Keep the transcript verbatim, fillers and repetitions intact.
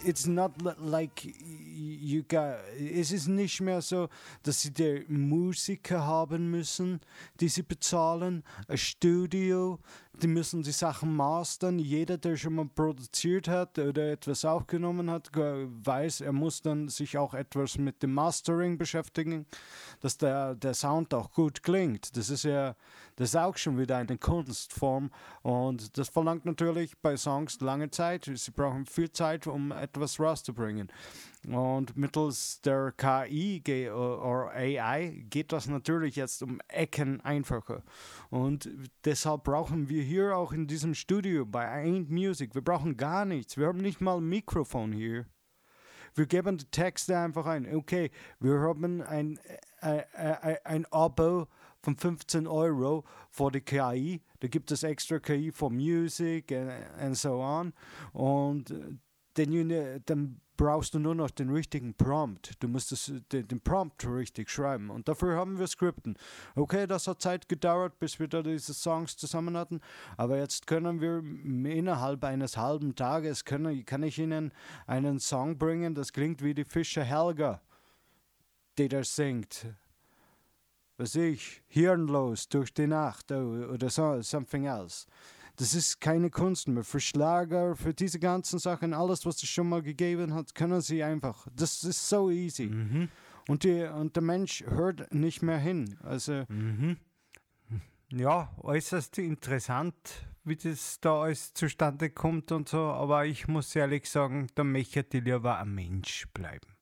it's not like you got, es ist nicht mehr so, dass sie der Musiker haben müssen, die sie bezahlen, ein Studio, die müssen die Sachen mastern. Jeder, der schon mal produziert hat oder etwas aufgenommen hat, weiß, er muss dann sich auch etwas mit dem Mastering beschäftigen, dass der, der Sound auch gut klingt. Das ist ja, das ist auch schon wieder eine Kunstform und das verlangt natürlich bei Songs lange Zeit. Sie brauchen viel Zeit, um etwas rauszubringen. Und mittels der K I ge- oder A I geht das natürlich jetzt um Ecken einfacher. Und deshalb brauchen wir hier auch in diesem Studio bei Ain't Music, wir brauchen gar nichts. Wir haben nicht mal ein Mikrofon hier. Wir geben die Texte einfach ein. Okay, wir haben ein, ein, ein, ein Abo von fünfzehn Euro für die K I. Da gibt es extra K I für Music und so on. Und dann, dann brauchst du nur noch den richtigen Prompt. Du musst das, den, den Prompt richtig schreiben. Und dafür haben wir Skripten. Okay, das hat Zeit gedauert, bis wir da diese Songs zusammen hatten. Aber jetzt können wir innerhalb eines halben Tages, können, kann ich Ihnen einen Song bringen, das klingt wie die Fischer Helga, die da singt. Was ich, hirnlos durch die Nacht oder so, something else. Das ist keine Kunst mehr. Für Schlager, für diese ganzen Sachen, alles, was es schon mal gegeben hat, können sie einfach. Das ist so easy. Mhm. Und, die, und der Mensch hört nicht mehr hin. Also, Mhm. Ja, äußerst interessant, wie das da alles zustande kommt und so. Aber ich muss ehrlich sagen, da möchte ich lieber ein Mensch bleiben.